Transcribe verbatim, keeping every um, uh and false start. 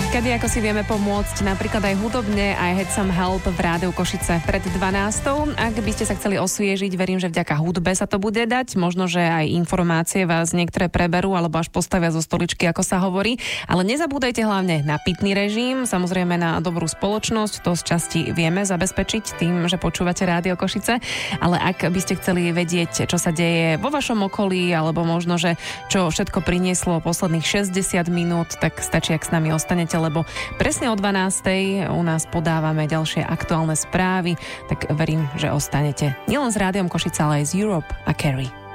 Kedy ako si vieme pomôcť napríklad aj hudobne, I Had Some Help v Rádiu Košice pred dvanástou. Ak by ste sa chceli osviežiť, verím, že vďaka hudbe sa to bude dať. Možno, že aj informácie vás niektoré preberú alebo až postavia zo stoličky, ako sa hovorí. Ale nezabúdajte hlavne na pitný režim, samozrejme na dobrú spoločnosť. To z časti vieme zabezpečiť tým, že počúvate Rádio Košice. Ale ak by ste chceli vedieť, čo sa deje vo vašom okolí, alebo možno, že čo všetko prinieslo posledných šesťdesiat minút, tak stačí, ak s nami ostanete, lebo presne o dvanástej u nás podávame ďalšie aktuálne správy, tak verím, že ostanete nielen s Rádiom Košice, ale aj z Europe a Carrie.